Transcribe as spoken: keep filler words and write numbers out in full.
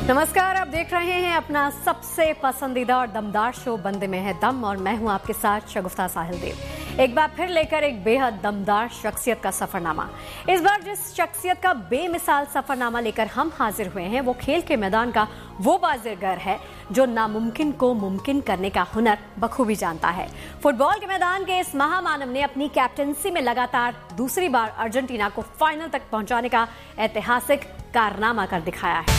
नमस्कार, आप देख रहे हैं अपना सबसे पसंदीदा और दमदार शो बंदे में है दम और मैं हूं आपके साथ शगुफ्ता साहिल देव। एक बार फिर लेकर एक बेहद दमदार शख्सियत का सफरनामा। इस बार जिस शख्सियत का बेमिसाल सफरनामा लेकर हम हाजिर हुए हैं वो खेल के मैदान का वो बाजीगर है जो नामुमकिन को मुमकिन करने का हुनर बखूबी जानता है। फुटबॉल के मैदान के इस महामानव ने अपनी कैप्टनसी में लगातार दूसरी बार अर्जेंटीना को फाइनल तक पहुंचाने का ऐतिहासिक कारनामा कर दिखाया है।